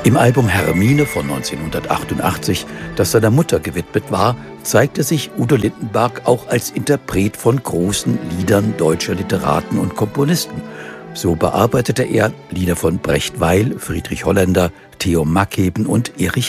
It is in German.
Im Album Hermine von 1988, das seiner Mutter gewidmet war, zeigte sich Udo Lindenberg auch als Interpret von großen Liedern deutscher Literaten und Komponisten. So bearbeitete er Lieder von Brecht Weil, Friedrich Holländer, Theo Mackeben und Erich